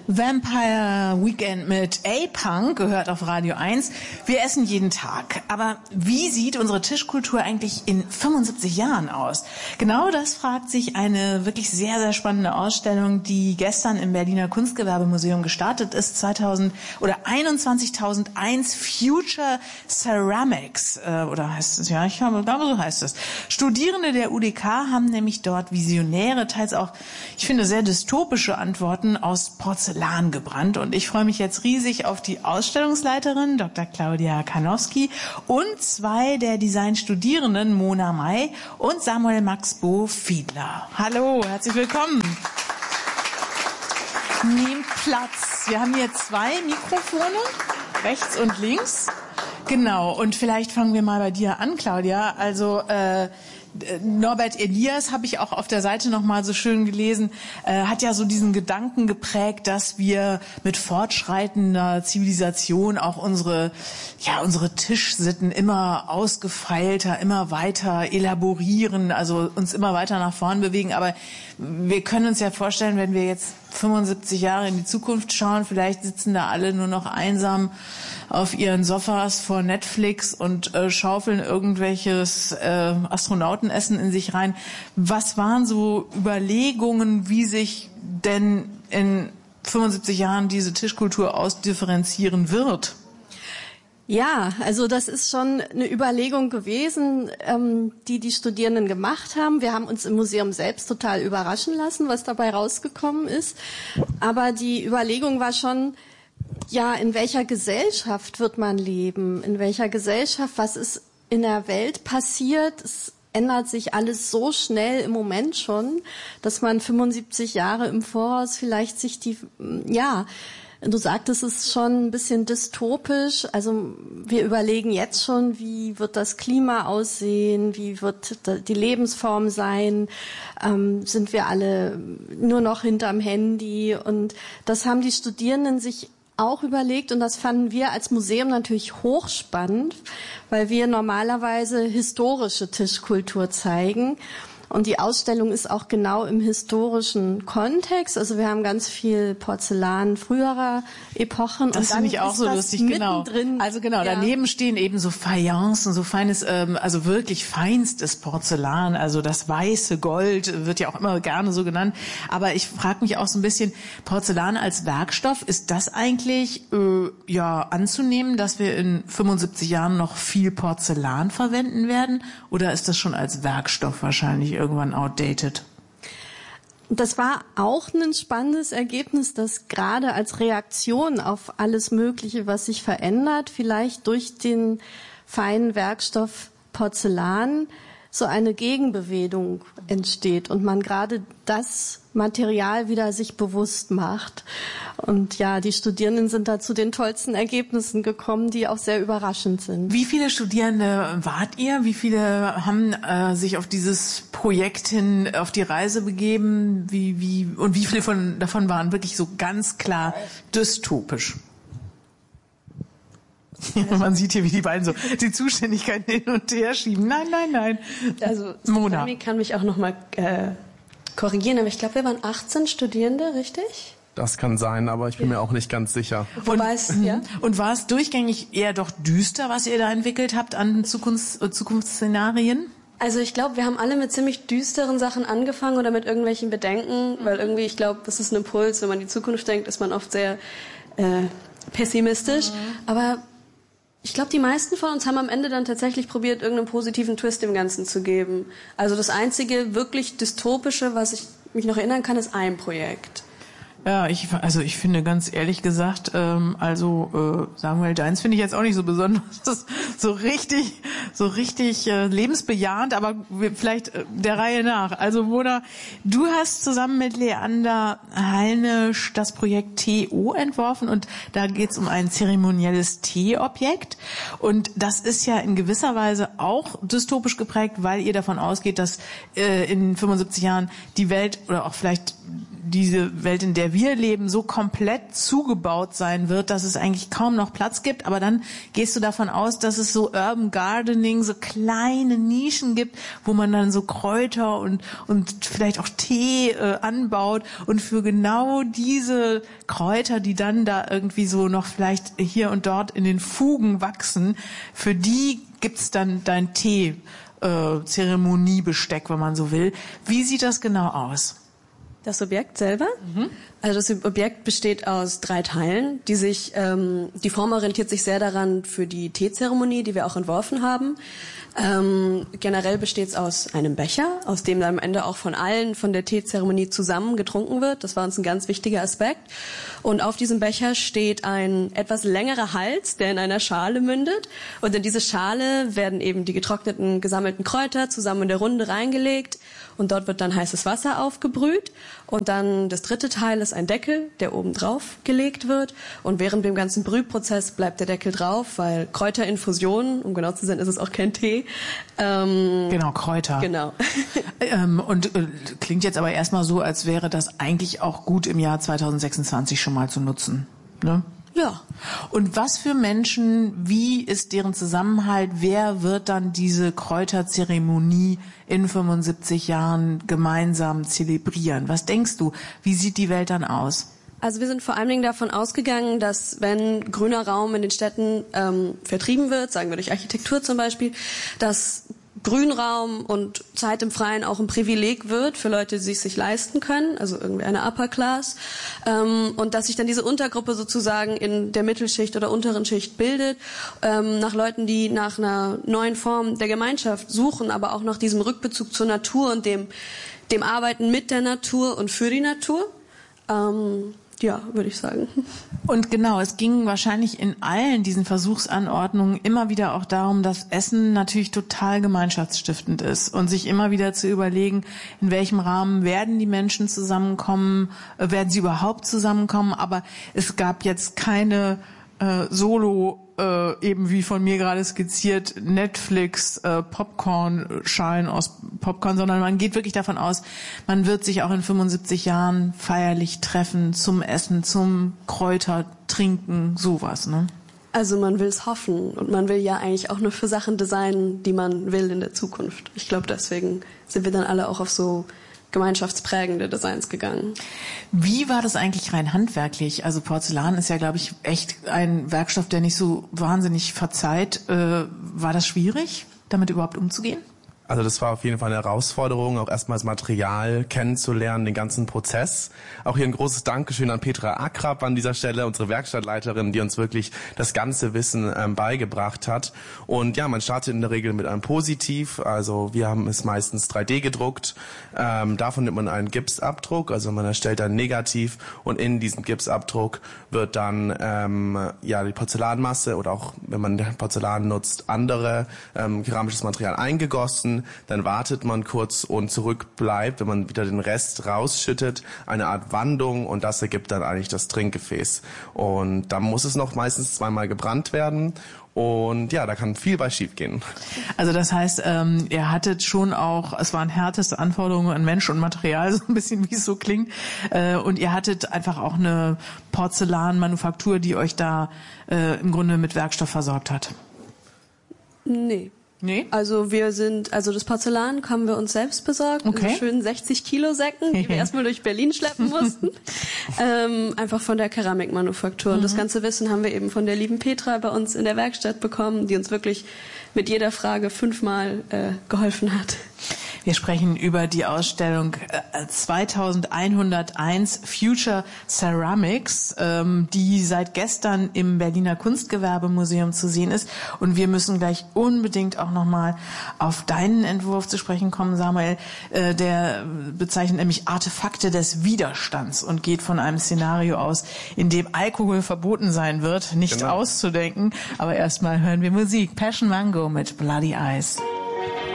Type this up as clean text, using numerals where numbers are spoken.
Vampire Weekend mit A-Punk gehört auf Radio 1. Wir essen jeden Tag. Aber wie sieht unsere Tischkultur eigentlich in 75 Jahren aus? Genau das fragt sich eine wirklich sehr, sehr spannende Ausstellung, die gestern im Berliner Kunstgewerbemuseum gestartet ist. 21.001 Future Ceramics. Oder heißt es? Ja, ich glaube, so heißt es. Studierende der UDK haben nämlich dort visionäre, teils auch, ich finde, sehr dystopische Antworten aus Porzellan gebrannt. Und ich freue mich jetzt riesig auf die Ausstellungsleiterin, Dr. Claudia Karnowski, und zwei der Designstudierenden, Mona May und Samuel Max Bo-Fiedler. Hallo, herzlich willkommen. Nehmt Platz. Wir haben hier zwei Mikrofone, rechts und links. Genau, und vielleicht fangen wir mal bei dir an, Claudia. Also Norbert Elias, habe ich auch auf der Seite noch mal so schön gelesen, hat ja so diesen Gedanken geprägt, dass wir mit fortschreitender Zivilisation auch unsere Tischsitten immer ausgefeilter, immer weiter elaborieren, also uns immer weiter nach vorn bewegen. Aber wir können uns ja vorstellen, wenn wir jetzt 75 Jahre in die Zukunft schauen, vielleicht sitzen da alle nur noch einsam auf ihren Sofas vor Netflix und schaufeln irgendwelches Astronautenessen in sich rein. Was waren so Überlegungen, wie sich denn in 75 Jahren diese Tischkultur ausdifferenzieren wird? Ja, also das ist schon eine Überlegung gewesen, die Studierenden gemacht haben. Wir haben uns im Museum selbst total überraschen lassen, was dabei rausgekommen ist. Aber die Überlegung war schon, ja, in welcher Gesellschaft wird man leben? In welcher Gesellschaft? Was ist in der Welt passiert? Es ändert sich alles so schnell im Moment schon, dass man 75 Jahre im Voraus vielleicht sich du sagtest, es ist schon ein bisschen dystopisch. Also wir überlegen jetzt schon, wie wird das Klima aussehen, wie wird die Lebensform sein, sind wir alle nur noch hinterm Handy? Und das haben die Studierenden sich auch überlegt, und das fanden wir als Museum natürlich hochspannend, weil wir normalerweise historische Tischkultur zeigen. Und die Ausstellung ist auch genau im historischen Kontext. Also wir haben ganz viel Porzellan früherer Epochen. Das finde ich auch so lustig, genau. Also genau, daneben stehen eben so Fayencen, so feines, also wirklich feinstes Porzellan. Also das weiße Gold wird ja auch immer gerne so genannt. Aber ich frage mich auch so ein bisschen, Porzellan als Werkstoff, ist das eigentlich anzunehmen, dass wir in 75 Jahren noch viel Porzellan verwenden werden? Oder ist das schon als Werkstoff wahrscheinlich irgendwann outdated? Das war auch ein spannendes Ergebnis, dass gerade als Reaktion auf alles Mögliche, was sich verändert, vielleicht durch den feinen Werkstoff Porzellan so eine Gegenbewegung entsteht und man gerade das Material wieder sich bewusst macht. Und ja, die Studierenden sind da zu den tollsten Ergebnissen gekommen, die auch sehr überraschend sind. Wie viele Studierende wart ihr? Wie viele haben sich auf dieses Projekt hin, auf die Reise begeben? Und wie viele davon waren wirklich so ganz klar dystopisch? Man sieht hier, wie die beiden so die Zuständigkeiten hin und her schieben. Nein. Also Mona Sami kann mich auch noch mal korrigieren, aber ich glaube, wir waren 18 Studierende, richtig? Das kann sein, aber ich bin mir auch nicht ganz sicher. Und war es durchgängig eher doch düster, was ihr da entwickelt habt an Zukunftsszenarien? Also ich glaube, wir haben alle mit ziemlich düsteren Sachen angefangen oder mit irgendwelchen Bedenken, weil irgendwie, ich glaube, das ist ein Impuls, wenn man die Zukunft denkt, ist man oft sehr pessimistisch. Aber ich glaube, die meisten von uns haben am Ende dann tatsächlich probiert, irgendeinen positiven Twist dem Ganzen zu geben. Also das einzige wirklich dystopische, was ich mich noch erinnern kann, ist ein Projekt. Ja, ich finde ganz ehrlich gesagt, Samuel, deins finde ich jetzt auch nicht so besonders, so richtig lebensbejahend, aber vielleicht der Reihe nach. Also Mona, du hast zusammen mit Leander Heilnisch das Projekt TO entworfen und da geht's um ein zeremonielles Teeobjekt und das ist ja in gewisser Weise auch dystopisch geprägt, weil ihr davon ausgeht, dass in 75 Jahren die Welt oder auch vielleicht diese Welt, in der wir leben, so komplett zugebaut sein wird, dass es eigentlich kaum noch Platz gibt. Aber dann gehst du davon aus, dass es so Urban Gardening, so kleine Nischen gibt, wo man dann so Kräuter und vielleicht auch Tee anbaut. Und für genau diese Kräuter, die dann da irgendwie so noch vielleicht hier und dort in den Fugen wachsen, für die gibt's dann dein Tee. Zeremoniebesteck, wenn man so will. Wie sieht das genau aus? Das Objekt selber? Also das Objekt besteht aus 3 Teilen, die Form orientiert sich sehr daran für die Teezeremonie, die wir auch entworfen haben. Generell besteht es aus einem Becher, aus dem dann am Ende auch von allen von der Teezeremonie zusammen getrunken wird. Das war uns ein ganz wichtiger Aspekt. Und auf diesem Becher steht ein etwas längerer Hals, der in einer Schale mündet. Und in diese Schale werden eben die getrockneten, gesammelten Kräuter zusammen in der Runde reingelegt. Und dort wird dann heißes Wasser aufgebrüht. Und dann das 3. Teil ist ein Deckel, der oben drauf gelegt wird. Und während dem ganzen Brühprozess bleibt der Deckel drauf, weil Kräuterinfusion, um genau zu sein, ist es auch kein Tee. Genau, Kräuter. Genau. Klingt jetzt aber erstmal so, als wäre das eigentlich auch gut im Jahr 2026 schon mal zu nutzen, ne? Ja. Und was für Menschen, wie ist deren Zusammenhalt, wer wird dann diese Kräuterzeremonie in 75 Jahren gemeinsam zelebrieren? Was denkst du, wie sieht die Welt dann aus? Also wir sind vor allen Dingen davon ausgegangen, dass wenn grüner Raum in den Städten vertrieben wird, sagen wir durch Architektur zum Beispiel, dass Grünraum und Zeit im Freien auch ein Privileg wird für Leute, die es sich leisten können, also irgendwie eine Upper Class, und dass sich dann diese Untergruppe sozusagen in der Mittelschicht oder unteren Schicht bildet, nach Leuten, die nach einer neuen Form der Gemeinschaft suchen, aber auch nach diesem Rückbezug zur Natur und dem Arbeiten mit der Natur und für die Natur. Ja, würde ich sagen. Und genau, es ging wahrscheinlich in allen diesen Versuchsanordnungen immer wieder auch darum, dass Essen natürlich total gemeinschaftsstiftend ist und sich immer wieder zu überlegen, in welchem Rahmen werden die Menschen zusammenkommen, werden sie überhaupt zusammenkommen, aber es gab jetzt keine eben wie von mir gerade skizziert, Netflix, Popcorn-Schalen aus Popcorn, sondern man geht wirklich davon aus, man wird sich auch in 75 Jahren feierlich treffen zum Essen, zum Kräuter trinken, sowas, ne? Also man will es hoffen und man will ja eigentlich auch nur für Sachen designen, die man will in der Zukunft. Ich glaube, deswegen sind wir dann alle auch auf so gemeinschaftsprägende Designs gegangen. Wie war das eigentlich rein handwerklich? Also Porzellan ist ja, glaube ich, echt ein Werkstoff, der nicht so wahnsinnig verzeiht. War das schwierig, damit überhaupt umzugehen? Also das war auf jeden Fall eine Herausforderung, auch erstmal das Material kennenzulernen, den ganzen Prozess. Auch hier ein großes Dankeschön an Petra Akrab an dieser Stelle, unsere Werkstattleiterin, die uns wirklich das ganze Wissen beigebracht hat. Und ja, man startet in der Regel mit einem Positiv, also wir haben es meistens 3D gedruckt. Davon nimmt man einen Gipsabdruck, also man erstellt ein Negativ und in diesem Gipsabdruck wird dann die Porzellanmasse oder auch, wenn man Porzellan nutzt, andere keramisches Material eingegossen. Dann wartet man kurz und zurückbleibt, wenn man wieder den Rest rausschüttet, eine Art Wandung und das ergibt dann eigentlich das Trinkgefäß. Und dann muss es noch meistens 2-mal gebrannt werden. Und ja, da kann viel bei schief gehen. Also das heißt, ihr hattet schon auch, es waren härteste Anforderungen an Mensch und Material, so ein bisschen wie es so klingt. Und ihr hattet einfach auch eine Porzellanmanufaktur, die euch da im Grunde mit Werkstoff versorgt hat. Nee. Also das Porzellan haben wir uns selbst besorgt, okay. In schönen 60 Kilo Säcken, die wir erstmal durch Berlin schleppen mussten. Einfach von der Keramikmanufaktur. Und das ganze Wissen haben wir eben von der lieben Petra bei uns in der Werkstatt bekommen, die uns wirklich mit jeder Frage 5-mal geholfen hat. Wir sprechen über die Ausstellung 2101 Future Ceramics, die seit gestern im Berliner Kunstgewerbemuseum zu sehen ist. Und wir müssen gleich unbedingt auch nochmal auf deinen Entwurf zu sprechen kommen, Samuel. Der bezeichnet nämlich Artefakte des Widerstands und geht von einem Szenario aus, in dem Alkohol verboten sein wird, nicht auszudenken. Aber erstmal hören wir Musik. Passion Mango mit Bloody Eyes.